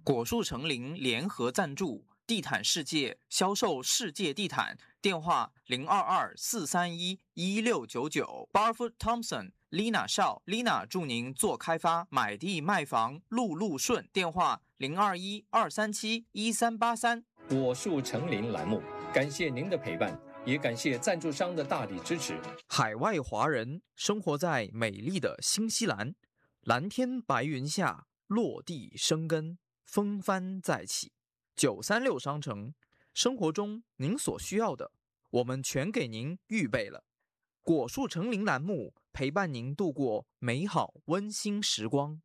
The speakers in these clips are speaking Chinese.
果树成林联合赞助，地毯世界销售世界地毯，电话022-431-1699。Barfoot Thompson、Lina 邵，Lina 祝您做开发，买地卖房路路顺。电话021-237-1383。 果树成林栏目，感谢您的陪伴，也感谢赞助商的大力支持。 海外华人生活在美丽的新西兰，蓝天白云下，落地生根，风帆再起。936商城，生活中您所需要的，我们全给您预备了。果树成林栏目陪伴您度过美好温馨时光。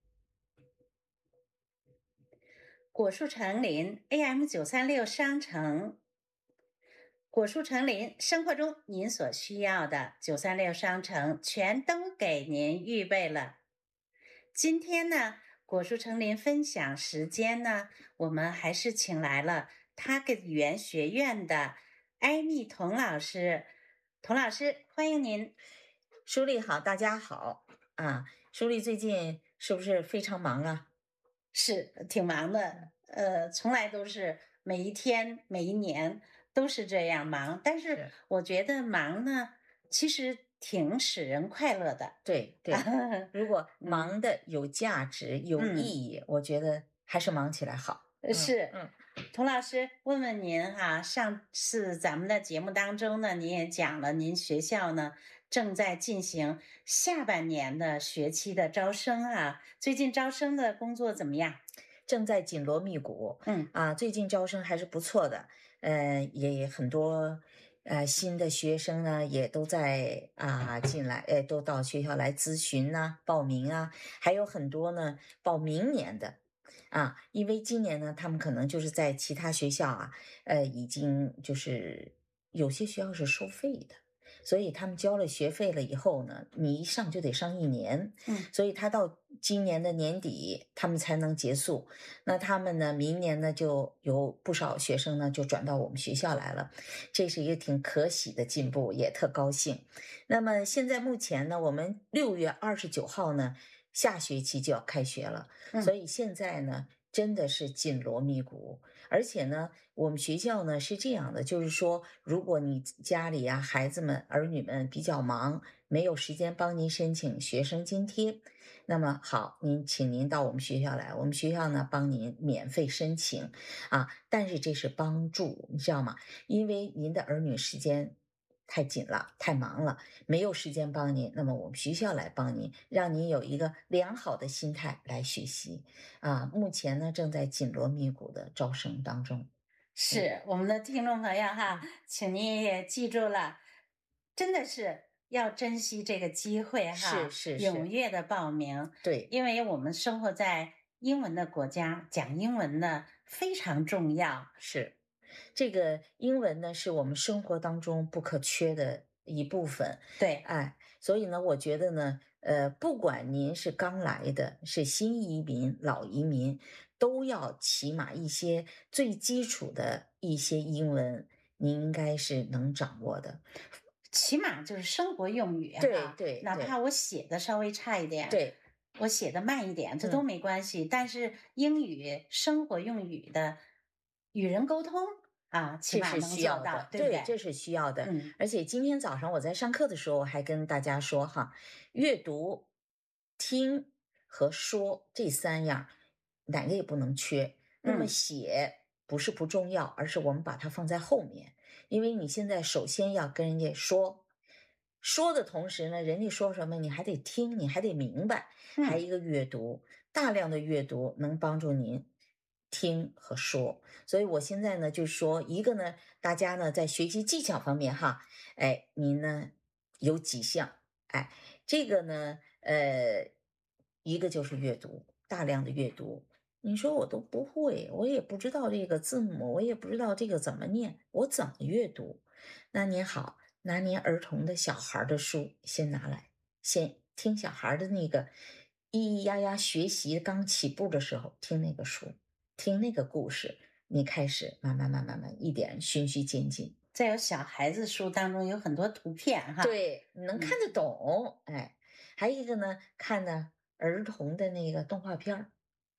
果树成林 AM936 商城，果树成林，生活中您所需要的936商城全都给您预备了。今天呢，果树成林分享时间呢，我们还是请来了Target语言学院的艾蜜童老师。童老师，欢迎您。 舒丽好，大家好啊！舒丽最近是不是非常忙啊？ 是挺忙的，从来都是每一天每一年都是这样忙，但是我觉得忙呢，其实挺使人快乐的。 对对，如果忙的有价值、有意义，我觉得还是忙起来好。 是，童老师，问问您哈，上次咱们的节目当中呢，您也讲了，您学校呢正在进行下半年的学期的招生啊，最近招生的工作怎么样？ 正在紧锣密鼓，最近招生还是不错的，也很多新的学生呢也都在进来，都到学校来咨询啊、报名啊，还有很多呢报明年的。因为今年呢，他们可能就是在其他学校已经就是有些学校是收费的，所以他们交了学费了以后呢，你一上就得上1年，所以他到今年的年底他们才能结束。那他们呢，明年呢就有不少学生呢就转到我们学校来了，这是一个挺可喜的进步，也特高兴。那么现在目前呢，我们6月29号呢。下学期就要开学了，所以现在呢真的是紧锣密鼓，而且呢我们学校呢是这样的，就是说如果你家里孩子们儿女们比较忙，没有时间帮您申请学生津贴，那么好，请您到我们学校来，我们学校呢帮您免费申请但是这是帮助，你知道吗？因为您的儿女时间太紧了，太忙了，没有时间帮您，那么我们学校来帮您，让您有一个良好的心态来学习目前呢正在紧锣密鼓的招生当中。 是我们的听众朋友哈，请您也记住了，真的是要珍惜这个机会哈， 是踊跃的报名。 对， 因为我们生活在英文的国家，讲英文呢非常重要。 是。这个英文呢是我们生活当中不可缺的一部分。 对， 所以呢我觉得呢不管您是刚来的，是新移民、老移民，都要起码一些最基础的一些英文您应该是能掌握的， 起码就是生活用语对， 哪怕我写的稍微差一点， 对， 我写的慢一点，这都没关系，但是英语生活用语的与人沟通起码能做到，对不对？ 这是需要的。而且今天早上我在上课的时候，我还跟大家说阅读、听和说这3样哪个也不能缺。那么写不是不重要，而是我们把它放在后面，因为你现在首先要跟人家说的同时呢，人家说什么你还得听，你还得明白。还有一个阅读，大量的阅读能帮助您听和说。所以我现在呢就是说，一个呢大家呢在学习技巧方面您呢有几项这个呢一个就是阅读，大量的阅读。你说我都不会，我也不知道这个字母，我也不知道这个怎么念，我怎么阅读？那您好，拿您儿童的小孩的书先拿来，先听小孩的那个咿咿呀呀学习刚起步的时候，听那个书，听那个故事，你开始慢慢一点循序渐进。 再有小孩子书当中有很多图片对，你能看得懂还有一个呢，看呢儿童的那个动画片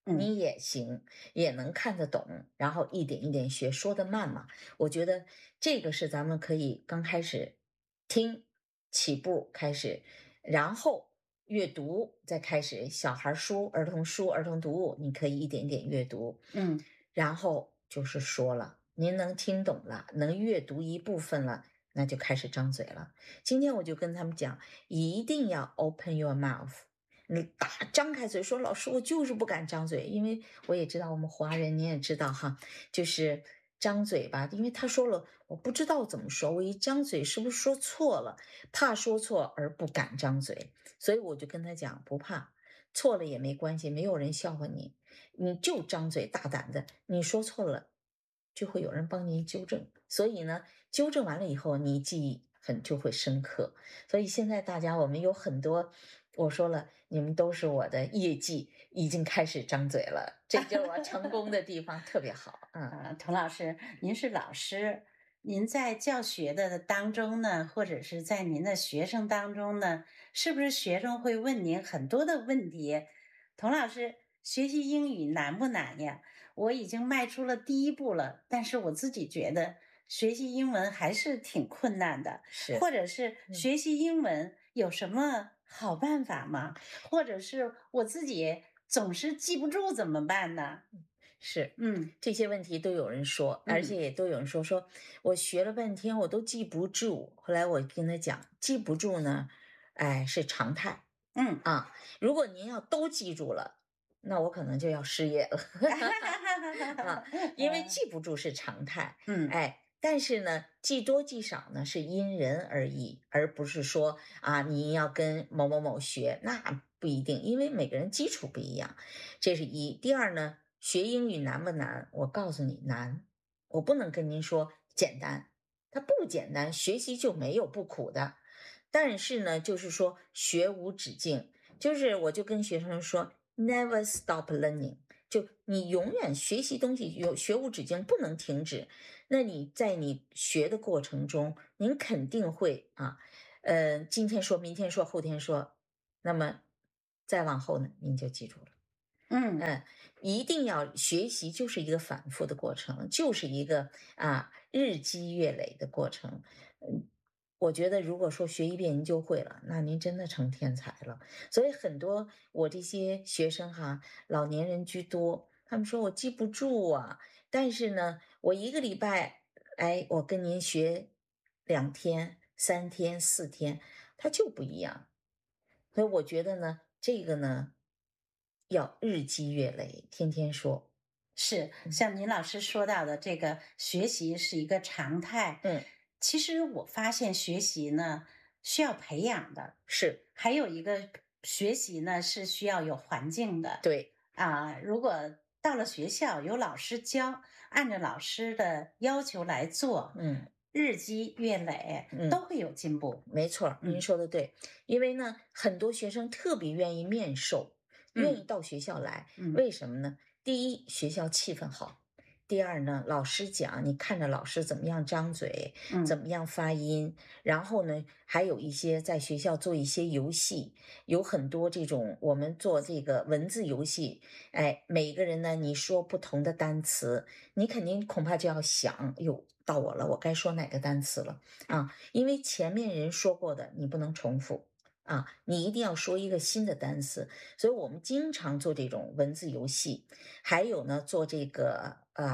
你也行，也能看得懂，然后一点一点学，说得慢嘛。我觉得这个是咱们可以刚开始听起步开始，然后阅读再开始，小孩书、儿童书、儿童读物，你可以一点点阅读，然后就是说了，您能听懂了，能阅读一部分了，那就开始张嘴了。今天我就跟他们讲，一定要 open your mouth。你大张开嘴说，老师，我就是不敢张嘴，因为我也知道我们华人，你也知道哈，就是张嘴吧，因为他说了，我不知道怎么说，我一张嘴是不是说错了，怕说错而不敢张嘴，所以我就跟他讲，不怕，错了也没关系，没有人笑话你，你就张嘴大胆的，你说错了，就会有人帮您纠正，所以呢，纠正完了以后，你记忆就会深刻。所以现在大家我们有很多，我说了，你们都是我的业绩，已经开始张嘴了，这就是我成功的地方，特别好。 童老师，您是老师，您在教学的当中呢，或者是在您的学生当中呢，是不是学生会问您很多的问题？童老师，学习英语难不难呀？我已经迈出了第一步了，但是我自己觉得学习英文还是挺困难的，或者是学习英文有什么好办法吗？或者是我自己总是记不住怎么办呢？ 是，这些问题都有人说，而且也都有人说我学了半天我都记不住。后来我跟他讲，记不住呢，是常态。如果您要都记住了，那我可能就要失业了。因为记不住是常态。但是呢，记多记少呢是因人而异，而不是说你要跟某某某学，那不一定，因为每个人基础不一样，这是一。第二呢，学英语难不难？我告诉你难，我不能跟您说简单，它不简单，学习就没有不苦的。但是呢，就是说学无止境，就是我就跟学生说 never stop learning， 就你永远学习东西有学无止境，不能停止。那你在你学的过程中，您肯定会今天说明天说后天说，那么再往后呢，您就记住了。一定要学习，就是一个反复的过程，就是一个日积月累的过程。我觉得如果说学一遍您就会了，那您真的成天才了。所以很多我这些学生老年人居多，他们说我记不住啊，但是呢，我一个礼拜，我跟您学2天、3天、4天，它就不一样。所以我觉得呢，这个呢，要日积月累，天天说。 是，像您老师说到的，这个学习是一个常态。其实我发现学习呢需要培养的， 是， 还有一个学习呢是需要有环境的。 对如果到了学校有老师教，按照老师的要求来做，日积月累，都会有进步。 没错，您说的对。因为呢，很多学生特别愿意面授，愿意到学校来，为什么呢？第一，学校气氛好。第二呢，老师讲，你看着老师怎么样张嘴，怎么样发音，然后呢，还有一些在学校做一些游戏，有很多这种我们做这个文字游戏，每个人呢，你说不同的单词，你肯定恐怕就要想，哟，到我了，我该说哪个单词了因为前面人说过的，你不能重复。你一定要说一个新的单词，所以我们经常做这种文字游戏，还有呢，做这个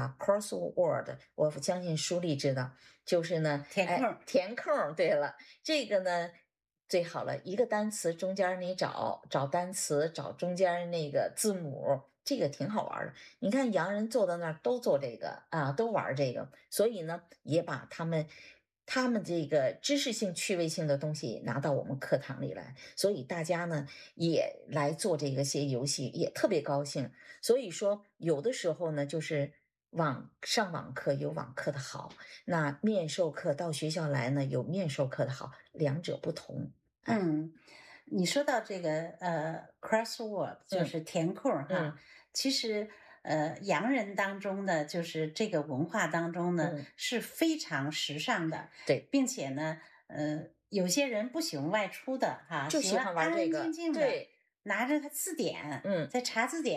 crossword， 我相信舒丽知道，就是呢填空。对了，这个呢最好了，一个单词中间你找单词，找中间那个字母，这个挺好玩的。你看洋人坐到那儿都做这个都玩这个，所以呢也把他们这个知识性趣味性的东西拿到我们课堂里来，所以大家呢也来做这些游戏，也特别高兴。所以说有的时候呢，就是上网课有网课的好，那面授课到学校来呢有面授课的好，两者不同。 你说到这个crossword 就是填空其实洋人当中的就是这个文化当中呢是非常时尚的， 对， 并且呢有些人不喜欢外出的就喜欢玩这个， 安安静静的， 对， 拿着他字典在查字典，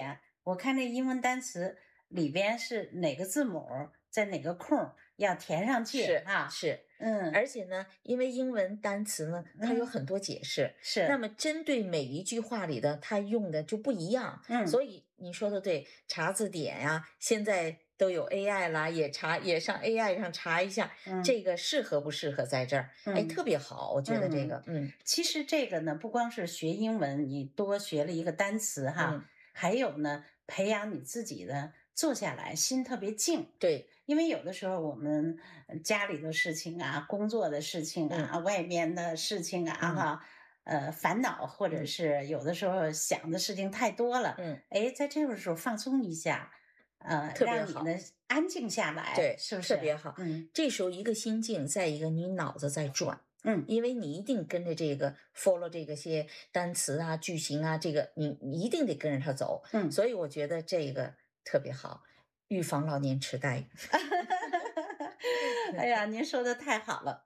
我看那英文单词里边是哪个字母在哪个空要填上去啊？ 是。而且呢，因为英文单词呢，它有很多解释， 是。 那么针对每一句话里的，它用的就不一样。所以你说的对，查字典呀，现在都有 AI 啦，也上 AI 上查一下，这个适合不适合在这儿？特别好，我觉得这个， 其实这个呢，不光是学英文，你多学了一个单词哈，还有呢，培养你自己的坐下来心特别静。 对。 因为有的时候我们家里的事情啊，工作的事情啊，外面的事情啊，烦恼或者是有的时候想的事情太多了，在这个时候放松一下，让你呢安静下来， 对， 是不是？ 特别好。这时候一个心静，再一个你脑子在转，因为你一定跟着这个 follow 这个些单词啊、句型啊，这个你一定得跟着它走，所以我觉得这个特别好。预防老年痴呆。 哎呀，您说的太好了。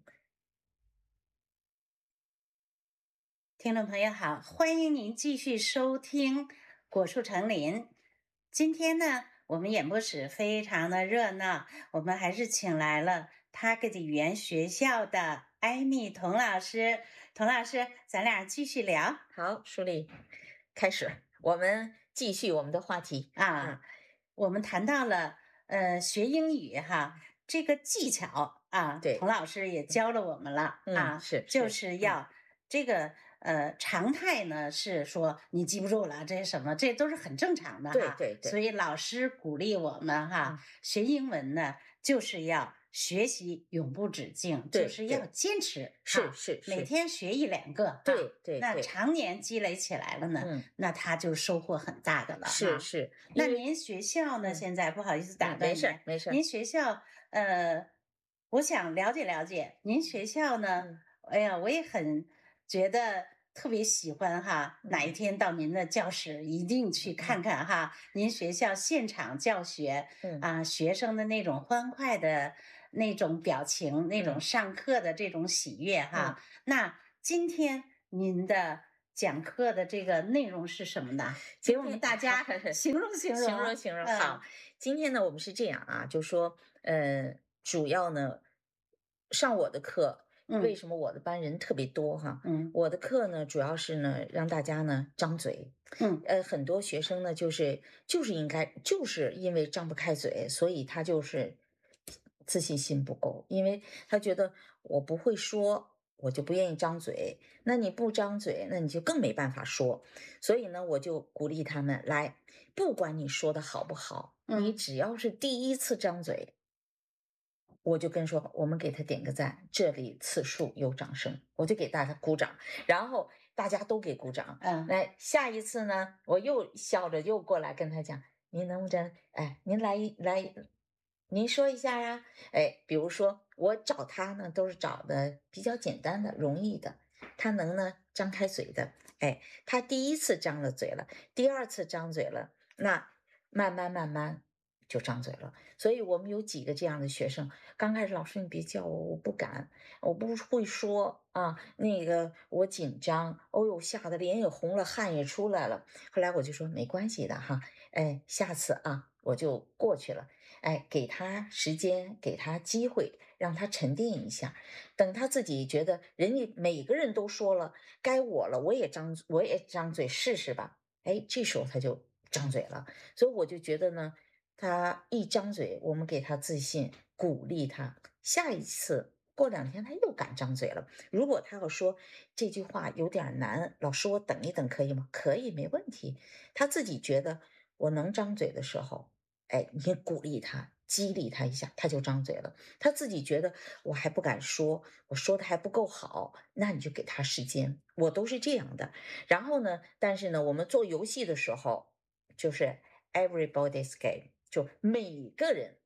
听众朋友好，欢迎您继续收听果树成林。今天呢，我们演播室非常的热闹，我们还是请来了 Target 语言学校的艾米童老师。童老师，咱俩继续聊。 好，舒丽，开始，我们继续我们的话题啊。我们谈到了学英语哈，这个技巧啊， 对， 童老师也教了我们了啊，就是要这个常态呢是说你记不住了，这是什么？这都是很正常的哈。 对。 所以老师鼓励我们哈，学英文呢就是要学习永不止境，就是要坚持， 是每天学1、2个， 对。 那常年积累起来了呢，那他就收获很大的了。 是。 那您学校呢？现在不好意思打断您， 没事。 您学校我想了解了解您学校呢。哎呀，我也很觉得特别喜欢哈，哪一天到您的教室一定去看看哈，您学校现场教学学生的那种欢快的那种表情，那种上课的这种喜悦哈。那今天您的讲课的这个内容是什么呢？给我们大家形容。 好，今天呢，我们是这样啊，就说主要呢上我的课。为什么我的班人特别多哈？我的课呢，主要是呢让大家呢张嘴。很多学生呢就是因为张不开嘴，所以他就是自信心不够，因为他觉得我不会说，我就不愿意张嘴。那你不张嘴，那你就更没办法说。所以呢，我就鼓励他们来，不管你说的好不好，你只要是第一次张嘴。我就跟说，我们给他点个赞，这里次数有掌声，我就给大家鼓掌，然后大家都给鼓掌。来下一次呢，我又笑着又过来跟他讲，您能不能您来，您说一下呀？比如说我找他呢，都是找的比较简单的、容易的，他能呢张开嘴的。他第一次张了嘴了，第二次张嘴了，那慢慢就张嘴了。所以我们有几个这样的学生，刚开始老师你别叫我，我不敢，我不会说啊，那个我紧张，哦呦吓得脸也红了，汗也出来了。后来我就说没关系的哈，下次啊我就过去了，给他时间，给他机会，让他沉淀一下，等他自己觉得人家每个人都说了，该我了，我也张嘴试试吧。这时候他就张嘴了。所以我就觉得呢，他一张嘴，我们给他自信，鼓励他，下一次过2天他又敢张嘴了。如果他要说这句话有点难，老师我等一等可以吗？可以，没问题。他自己觉得我能张嘴的时候，你鼓励他，激励他一下，他就张嘴了。他自己觉得我还不敢说，我说的还不够好，那你就给他时间。我都是这样的。然后呢，但是呢，我们做游戏的时候，就是 everybody's game， 就每个人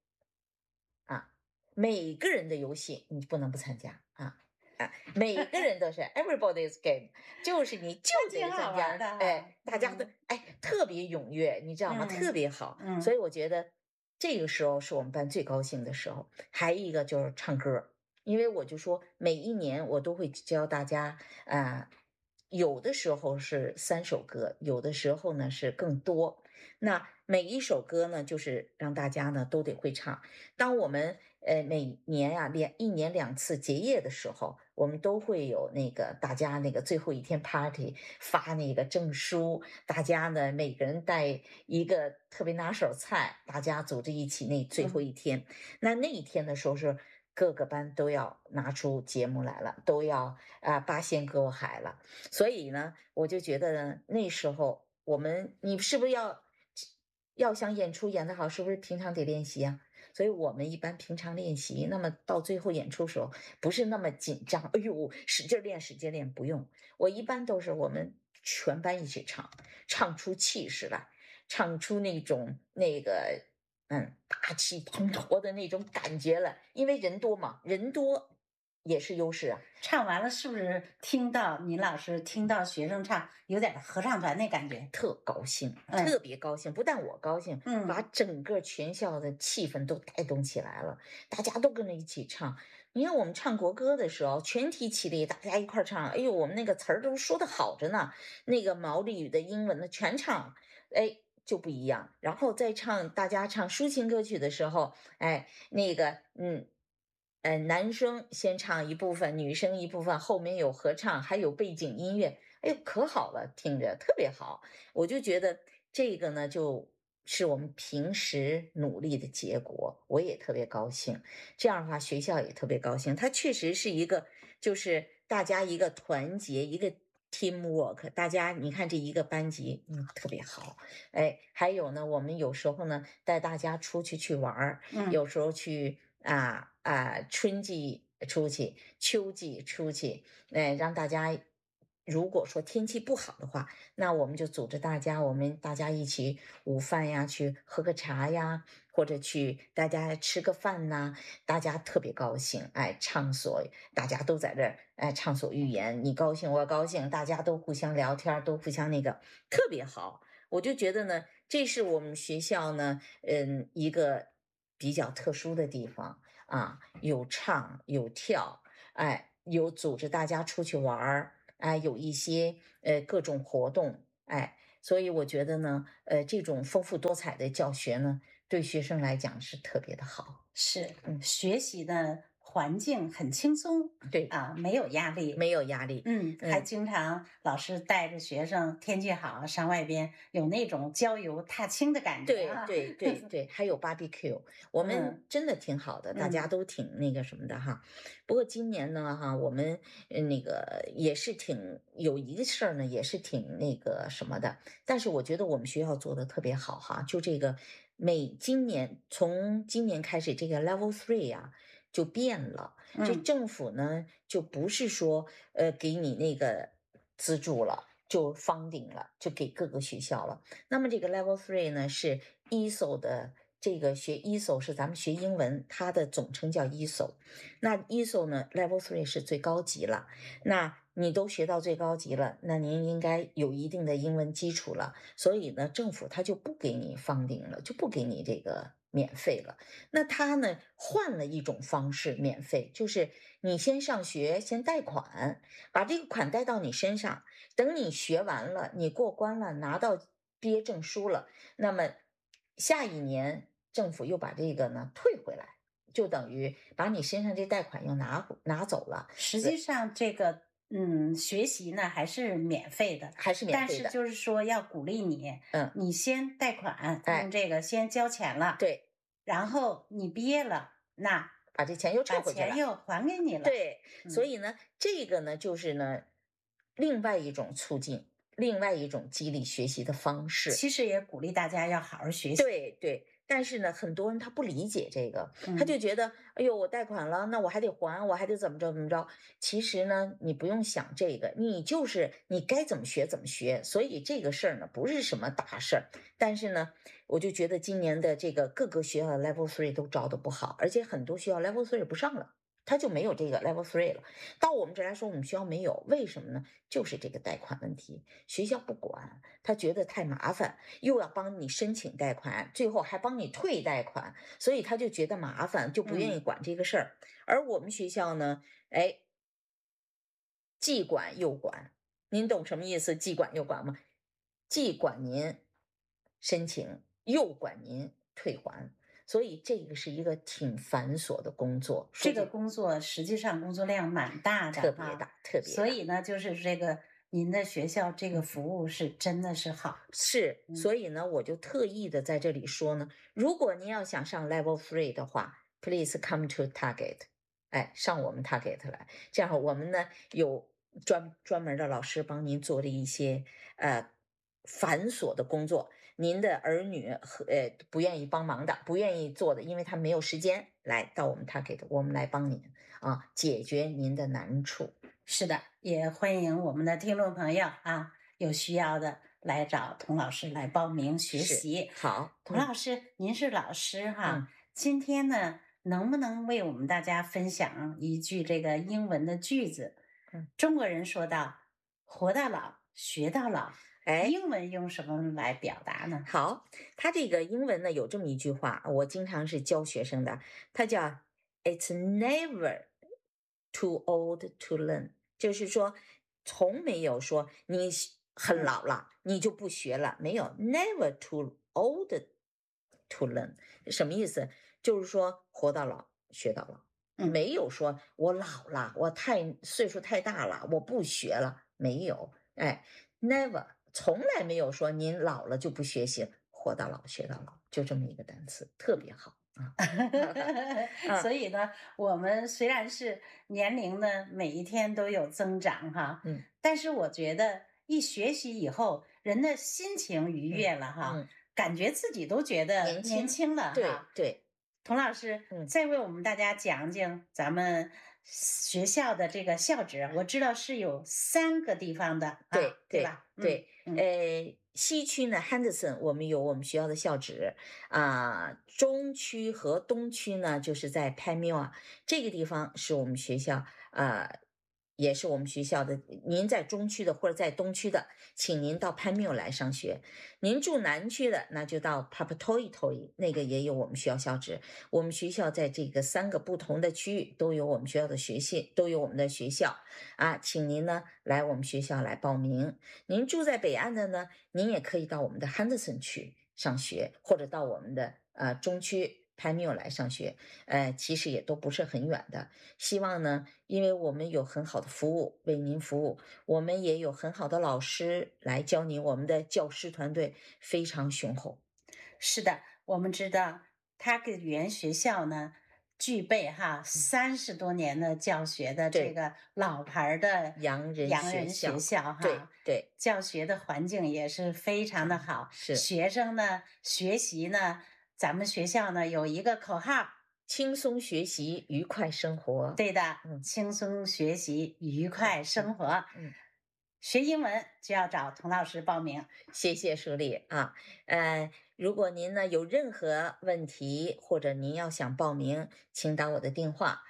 的游戏你不能不参加啊。每个人都是 everybody's game， 就是你就得参加。大家都特别踊跃，你知道吗？特别好。所以我觉得这个时候是我们班最高兴的时候。还有一个就是唱歌，因为我就说每一年我都会教大家有的时候是3首歌，有的时候呢是更多。 那每一首歌呢，就是让大家呢都得会唱。当我们每年呀一年2次结业的时候，我们都会有那个大家那个最后一天 party 发那个证书，大家呢每个人带一个特别拿手菜，大家组织一起那最后一天。那一天的时候是各个班都要拿出节目来了，都要八仙歌海了。所以呢，我就觉得呢，那时候你是不是要想演出演得好，是不是平常得练习啊？所以我们一般平常练习，那么到最后演出时候不是那么紧张，哎呦，使劲练使劲练，不用。我一般都是我们全班一起唱，唱出气势来，唱出那种大气磅礴的那种感觉了。因为人多嘛，人多也是优势啊。 唱完了是不是听到你老师听到学生唱，有点合唱团那感觉？ 特高兴，特别高兴。不但我高兴，把整个全校的气氛都带动起来了，大家都跟着一起唱。你看我们唱国歌的时候，全体起立，大家一块唱。哎呦，我们那个词儿都说得好着呢，那个毛利语的、英文的全唱，哎，就不一样。然后再大家唱抒情歌曲的时候，哎，男生先唱一部分，女生一部分，后面有合唱，还有背景音乐，哎呦，可好了，听着特别好。我就觉得这个呢，就是我们平时努力的结果，我也特别高兴。这样的话，学校也特别高兴。它确实是一个，就是大家一个团结，一个 teamwork。大家你看这一个班级，特别好。哎，还有呢，我们有时候呢带大家出去玩儿，有时候去春季出去，秋季出去，让大家。如果说天气不好的话，那我们就组织我们大家一起午饭呀，去喝个茶呀，或者去大家吃个饭呐，大家特别高兴，畅所，大家都在这儿，畅所欲言，你高兴我高兴，大家都互相聊天，都互相特别好。我就觉得呢，这是我们学校呢，一个比较特殊的地方啊，有唱有跳，有组织大家出去玩儿。有一些各种活动，所以我觉得呢，这种丰富多彩的教学呢，对学生来讲是特别的好。 是，学习的环境很轻松， 对啊，没有压力， 没有压力。 还经常老师带着学生，天气好上外边，有那种郊游踏青的感觉啊。 对，还有 barbecue， 我们真的挺好的，大家都挺那个什么的哈。不过今年呢哈，我们那个也是有一个事儿呢，也是挺那个什么的。但是我觉得我们学校做的特别好哈，就这个从今年开始，这个 Level 3啊就变了。这政府呢就不是说给你那个资助了，就funding了，就给各个学校了。那么这个 Level 3呢是 ESOL 的。这个学 ESOL 是咱们学英文，它的总称叫 ESOL。那 ESOL 呢 Level 3是最高级了。那你都学到最高级了，那您应该有一定的英文基础了。所以呢，政府他就不给你funding了，就不给你这个免费了。那他呢换了一种方式免费，就是你先上学，先贷款，把这个款贷到你身上，等你学完了，你过关了，拿到毕业证书了，那么下一年政府又把这个呢退回来，就等于把你身上这贷款又拿走了。 实际上这个学习呢还是免费的， 还是免费的， 但是就是说要鼓励你，你先贷款，用这个先交钱了， 对， 然后你毕业了，那把这钱又撤回去了， 把钱又还给你了。 对，所以呢，这个呢就是呢另外一种促进，另外一种激励学习的方式。 其实也鼓励大家要好好学习。 对。但是呢，很多人他不理解这个，他就觉得，哎呦，我贷款了，那我还得还，我还得怎么着。其实呢，你不用想这个，你该怎么学怎么学。所以这个事儿呢，不是什么大事儿。但是呢，我就觉得今年的这个各个学校的 Level 3都招得不好，而且很多学校 Level 3也不上了。他就没有这个 Level 3了。到我们这来说，我们学校没有，为什么呢？就是这个贷款问题，学校不管，他觉得太麻烦，又要帮你申请贷款，最后还帮你退贷款，所以他就觉得麻烦，就不愿意管这个事儿。而我们学校呢，既管又管，您懂什么意思？既管又管吗？既管您申请，又管您退还。所以这个是一个挺繁琐的工作。 这个工作实际上工作量蛮大的， 特别大，特别大。 所以呢，就是这个您的学校这个服务是真的是好。 是，所以呢，我就特意的在这里说呢，如果您要想上 Level 3的话 ，Please come to Target， 哎，上我们 Target 来，这样我们呢有专门的老师帮您做了一些繁琐的工作。您的儿女不愿意帮忙的，不愿意做的，因为他没有时间，来到我们 Target， 我们来帮您啊，解决您的难处。 是的，也欢迎我们的听众朋友啊，有需要的来找童老师来报名学习。 好， 童老师，您是老师哈，今天呢，能不能为我们大家分享一句这个英文的句子？中国人说到“活到老，学到老”。英文用什么来表达呢？ 好，他这个英文呢有这么一句话，我经常是教学生的，它叫 "It's never too old to learn"， 就是说从没有说你很老了，你就不学了，没有 "never too old to learn"， 什么意思？就是说活到老，学到老，没有说我老了，我岁数太大了，我不学了，没有，哎 ，never。从来没有说您老了就不学习，活到老学到老，就这么一个单词，特别好啊。 所以呢，我们虽然是年龄呢每一天都有增长哈，但是我觉得一学习以后，人的心情愉悦了哈，感觉自己都觉得年轻了哈。 对， 童老师，再为我们大家讲讲咱们学校的这个校址，我知道是有3个地方的，对吧？ 对，西区呢 Henderson 我们有我们学校的校址啊，中区和东区呢就是在 Pamela 这个地方是我们学校也是我们学校的。您在中区的或者在东区的，请您到 Pamela 来上学。您住南区的，那就到 Papatoetoe 那个也有我们学校校址。我们学校在这个3个不同的区域都有我们学校的都有我们的学校啊，请您呢来我们学校来报名。您住在北岸的呢，您也可以到我们的 Henderson 区上学，或者到我们的中区Pamela 来上学，其实也都不是很远的。希望呢，因为我们有很好的服务为您服务，我们也有很好的老师来教您，我们的教师团队非常雄厚。 是的，我们知道Target语言学校呢具备30多年的教学的这个老牌的洋人学校哈， 对， 教学的环境也是非常的好。 是学生呢学习呢，咱们学校呢有一个口号： 轻松学习，愉快生活。 对的，轻松学习，愉快生活。学英文就要找童老师报名。 谢谢舒丽啊，如果您呢有任何问题，或者您要想报名，请打我的电话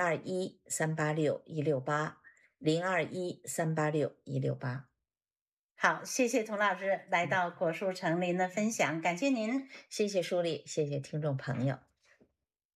021-386-168，021-386-168。 好，谢谢童老师来到果树成林的分享，感谢您。 谢谢舒丽，谢谢听众朋友。